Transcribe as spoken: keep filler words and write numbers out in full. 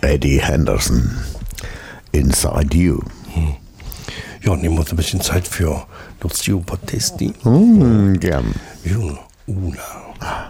Eddie Henderson, Inside You. Hm. Ja, nehmen wir uns ein bisschen Zeit für Lucio Battisti. Mm, gern. Ja, Una.